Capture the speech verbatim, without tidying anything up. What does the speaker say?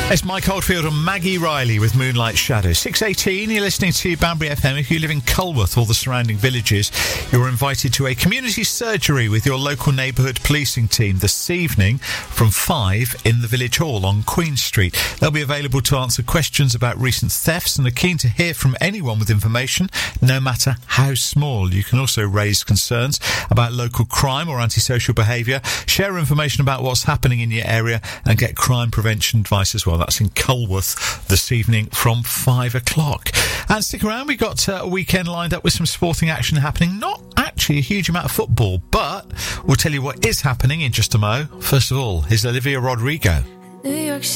It's Mike Oldfield and Maggie Riley with Moonlight Shadow. six eighteen, you're listening to Banbury F M. If you live in Culworth or the surrounding villages, you're invited to a community surgery with your local neighbourhood policing team this evening from five in the Village Hall on Queen Street. They'll be available to answer questions about recent thefts and are keen to hear from anyone with information, no matter how small. You can also raise concerns about local crime or antisocial behaviour, share information about what's happening in your area and get crime prevention advice as well. That's in Culworth this evening from five o'clock. And stick around, we've got uh, a weekend lined up with some sporting action happening. Not actually a huge amount of football, but we'll tell you what is happening in just a mo. First of all, here's Olivia Rodrigo. New York